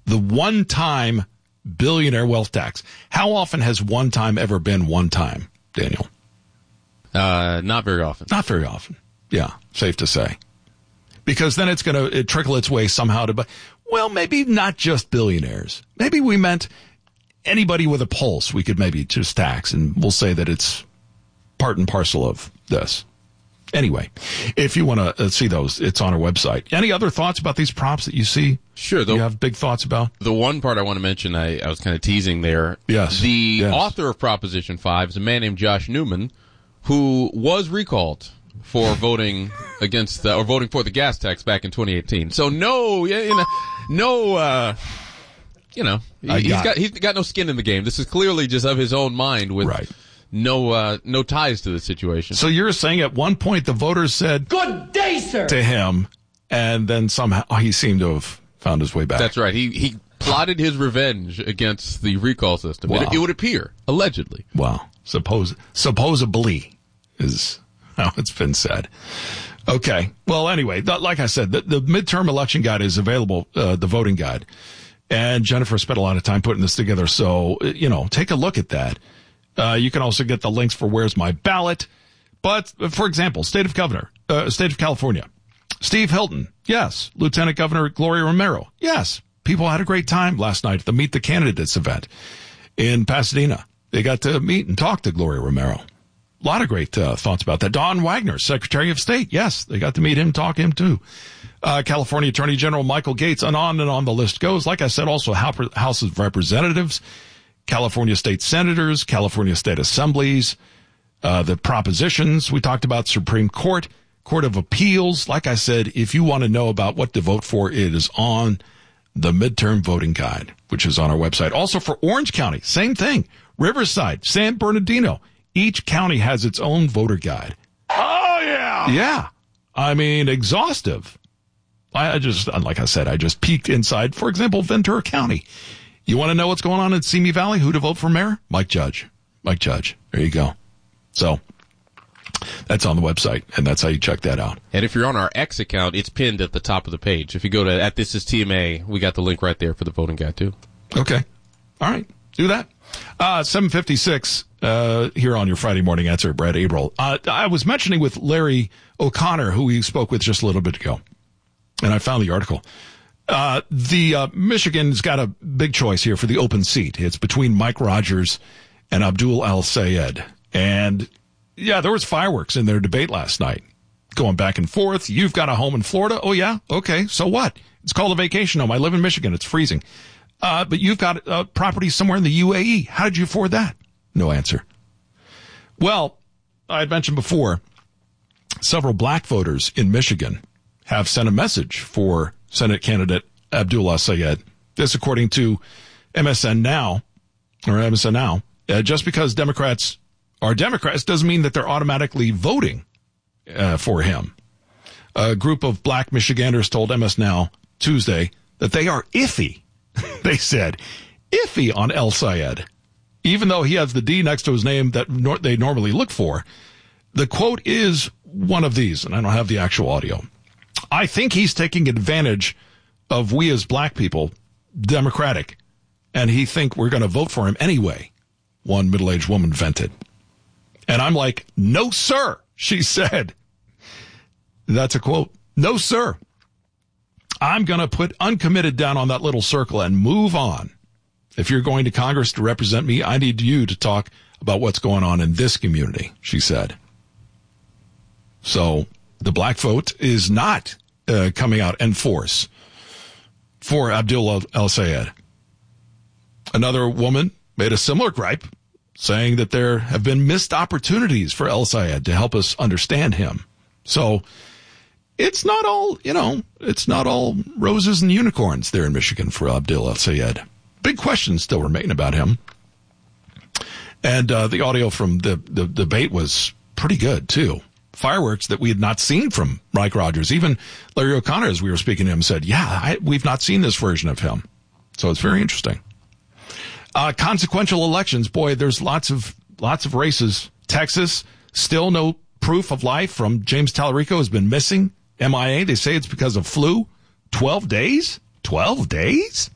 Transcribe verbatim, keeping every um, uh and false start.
The one-time billionaire wealth tax. How often has one time ever been one time, Daniel? Uh, not very often. Not very often. Yeah, safe to say. Because then it's going to it trickle its way somehow to, well, maybe not just billionaires. Maybe we meant anybody with a pulse we could maybe just tax, and we'll say that it's part and parcel of this. Anyway, if you want to uh, see those, it's on our website. Any other thoughts about these props that you see? Sure. The, you have big thoughts about? The one part I want to mention, I, I was kind of teasing there. Yes. The yes. author of Proposition five is a man named Josh Newman, who was recalled for voting against the, or voting for the gas tax back in twenty eighteen. So no, you know, no, uh, you know, he, got he's got it. he's got no skin in the game. This is clearly just of his own mind with right. no uh, no ties to the situation. So you're saying at one point the voters said "Good day, sir" to him, and then somehow he seemed to have found his way back. That's right. He he plotted his revenge against the recall system. Wow. It, it would appear, allegedly. Wow. Suppose supposedly is how it's been said. Okay. Well, anyway, th- like I said, the, the midterm election guide is available, uh, the voting guide. And Jennifer spent a lot of time putting this together. So, you know, take a look at that. Uh, you can also get the links for Where's My Ballot. But, for example, state of governor, uh, state of California, Steve Hilton. Yes. Lieutenant Governor Gloria Romero. Yes. People had a great time last night at the Meet the Candidates event in Pasadena. They got to meet and talk to Gloria Romero. A lot of great uh, thoughts about that. Don Wagner, Secretary of State. Yes, they got to meet him, talk to him too. Uh, California Attorney General Michael Gates, and on and on the list goes. Like I said, also House of Representatives, California State Senators, California State Assemblies, uh, the propositions we talked about, Supreme Court, Court of Appeals. Like I said, if you want to know about what to vote for, it is on the midterm voting guide, which is on our website. Also for Orange County, same thing. Riverside, San Bernardino. Each county has its own voter guide. Oh, yeah. Yeah. I mean, exhaustive. I, I just, like I said, I just peeked inside, for example, Ventura County. You want to know what's going on in Simi Valley? Who to vote for mayor? Mike Judge. Mike Judge. There you go. So that's on the website, and that's how you check that out. And if you're on our X account, it's pinned at the top of the page. If you go to at This Is T M A, we got the link right there for the voting guide, too. Okay. All right. Do that. Uh, seven fifty-six, uh, here on your Friday morning answer, Brad Abril. Uh, I was mentioning with Larry O'Connor, who we spoke with just a little bit ago, and I found the article. Uh, the, uh, Michigan's got a big choice here for the open seat. It's between Mike Rogers and Abdul El-Sayed. And yeah, there was fireworks in their debate last night, going back and forth. You've got a home in Florida. Oh yeah. Okay. So what? It's called a vacation home. I live in Michigan. It's freezing. Uh, but you've got uh, property somewhere in the U A E. How did you afford that? No answer. Well, I had mentioned before, several black voters in Michigan have sent a message for Senate candidate Abdul El-Sayed. This according to M S N Now, or M S N Now. Uh, just because Democrats are Democrats doesn't mean that they're automatically voting uh, for him. A group of black Michiganders told M S N Now Tuesday that they are iffy. They said, iffy on El-Sayed. Even though he has the D next to his name that nor- they normally look for, the quote is one of these, and I don't have the actual audio. I think he's taking advantage of we as black people, Democratic, and he think we're going to vote for him anyway, one middle-aged woman vented. And I'm like, no, sir, she said. That's a quote. No, sir. I'm going to put uncommitted down on that little circle and move on. If you're going to Congress to represent me, I need you to talk about what's going on in this community, she said. So the black vote is not uh, coming out in force for Abdul El-Sayed. Another woman made a similar gripe, saying that there have been missed opportunities for El-Sayed to help us understand him. So it's not all, you know, it's not all roses and unicorns there in Michigan for Abdul El-Sayed. Big questions still remain about him. And uh, the audio from the, the debate was pretty good, too. Fireworks that we had not seen from Mike Rogers. Even Larry O'Connor, as we were speaking to him, said, yeah, I, we've not seen this version of him. So it's very interesting. Uh, consequential elections. Boy, there's lots of lots of races. Texas, still no proof of life from James Tallarico, has been missing. M I A. They say it's because of flu. Twelve days? Twelve days?